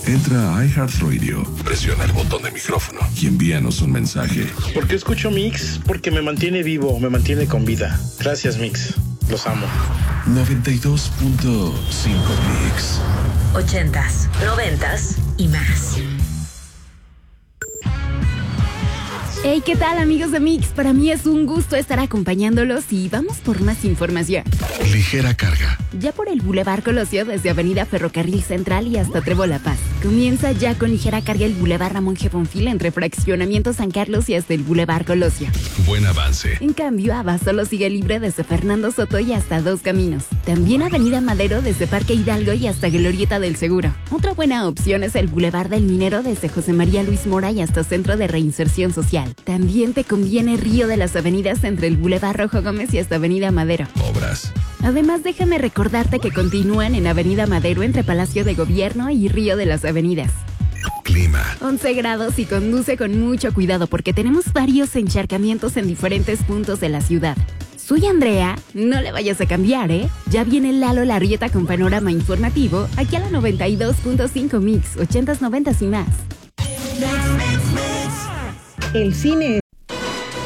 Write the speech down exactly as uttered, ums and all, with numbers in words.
Entra a iHeartRadio, presiona el botón de micrófono y envíanos un mensaje. ¿Por qué escucho Mix? Porque me mantiene vivo, me mantiene con vida. Gracias, Mix. Los amo. noventa y dos punto cinco Mix. Ochentas, noventas y más. Hey, ¿qué tal, amigos de Mix? Para mí es un gusto estar acompañándolos y vamos por más información. Ligera carga. Ya por el Boulevard Colosio, desde Avenida Ferrocarril Central y hasta Trébol La Paz. Comienza ya con ligera carga el Boulevard Ramón G. Bonfil entre Fraccionamiento San Carlos y hasta el Boulevard Colosio. Buen avance. En cambio, Abas solo sigue libre desde Fernando Soto y hasta Dos Caminos. También Avenida Madero desde Parque Hidalgo y hasta Glorieta del Seguro. Otra buena opción es el Boulevard del Minero desde José María Luis Mora y hasta Centro de Reinserción Social. También te conviene Río de las Avenidas entre el Boulevard Rojo Gómez y hasta Avenida Madero. Obras. Además, déjame recordarte que continúan en Avenida Madero entre Palacio de Gobierno y Río de las Avenidas. Clima. once grados y conduce con mucho cuidado porque tenemos varios encharcamientos en diferentes puntos de la ciudad. Soy Andrea, no le vayas a cambiar, ¿eh? Ya viene Lalo Larrieta con panorama informativo aquí a la noventa y dos punto cinco Mix, ochentas, noventas y más. El cine